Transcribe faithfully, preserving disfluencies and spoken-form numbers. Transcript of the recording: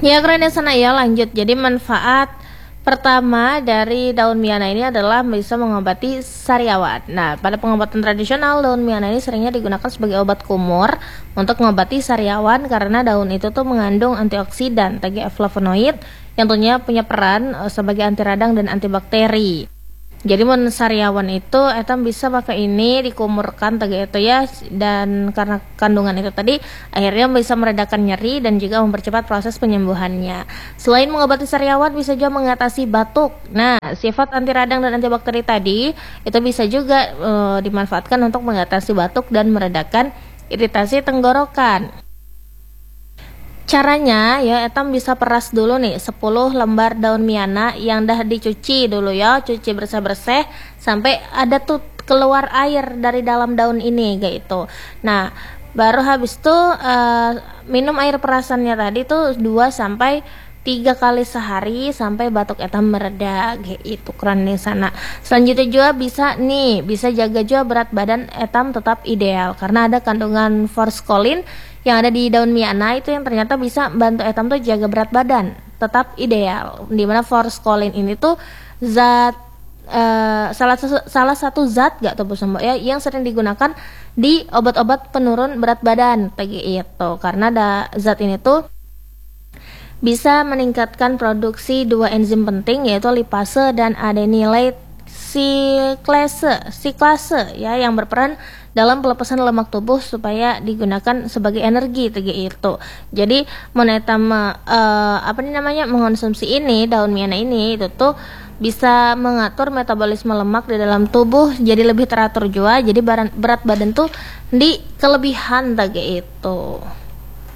Ya keren ya sana ya, lanjut. Jadi manfaat pertama dari daun miana ini adalah bisa mengobati sariawan. Nah, pada pengobatan tradisional daun miana ini seringnya digunakan sebagai obat kumur untuk mengobati sariawan karena daun itu tuh mengandung antioksidan, T G F flavonoid yang tentunya punya peran eh, sebagai anti radang dan antibakteri. Jadi mun sariawan itu etam bisa pakai ini dikumurkan tadi itu ya, dan karena kandungan itu tadi akhirnya bisa meredakan nyeri dan juga mempercepat proses penyembuhannya. Selain mengobati sariawan bisa juga mengatasi batuk. Nah, sifat anti radang dan antibakteri tadi itu bisa juga e, dimanfaatkan untuk mengatasi batuk dan meredakan iritasi tenggorokan. Caranya ya etam bisa peras dulu nih sepuluh lembar daun miana yang dah dicuci dulu ya, cuci bersih-bersih sampai ada tuh keluar air dari dalam daun ini kayak itu. Nah, baru habis tuh uh, minum air perasannya tadi tuh dua sampai tiga kali sehari sampai batuk etam mereda kayak itu. Keren nih sana. Selanjutnya juga bisa nih bisa jaga juga berat badan etam tetap ideal karena ada kandungan forskolin yang ada di daun miana itu yang ternyata bisa bantu etam tuh jaga berat badan tetap ideal. Dimana forskolin ini tuh zat uh, salah salah satu zat gak tuh Mbak ya yang sering digunakan di obat-obat penurun berat badan kayak itu karena ada zat ini tuh bisa meningkatkan produksi dua enzim penting yaitu lipase dan adenylate siklase siklase ya yang berperan dalam pelepasan lemak tubuh supaya digunakan sebagai energi tegi itu. Jadi monetam uh, apa nih namanya mengonsumsi ini daun miana ini itu tuh bisa mengatur metabolisme lemak di dalam tubuh jadi lebih teratur juga. Jadi berat badan tuh di kelebihan tegi itu.